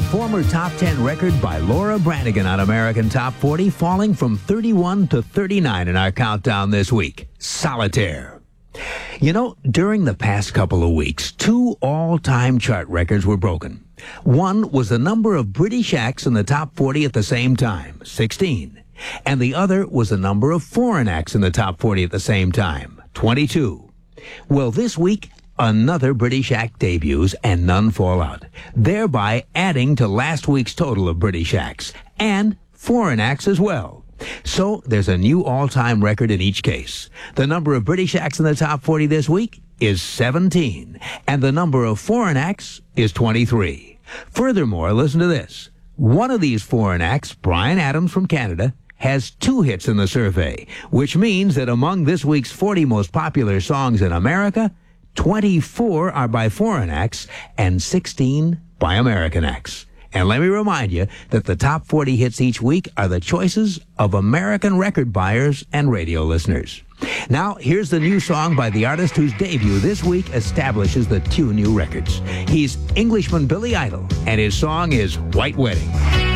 former top 10 record by Laura Branigan on American Top 40, falling from 31 to 39 in our countdown this week. Solitaire. You know, during the past couple of weeks, 2 all-time chart records were broken. One was the number of British acts in the top 40 at the same time, 16. And the other was the number of foreign acts in the top 40 at the same time, 22. Well, this week, another British act debuts and none fall out, thereby adding to last week's total of British acts and foreign acts as well. So there's a new all-time record in each case. The number of British acts in the top 40 this week is 17, and the number of foreign acts is 23. Furthermore, listen to this. One of these foreign acts, Bryan Adams from Canada, has 2 hits in the survey, which means that among this week's 40 most popular songs in America, 24 are by foreign acts and 16 by American acts. And let me remind you that the top 40 hits each week are the choices of American record buyers and radio listeners. Now, here's the new song by the artist whose debut this week establishes the 2 new records. He's Englishman Billy Idol, and his song is White Wedding.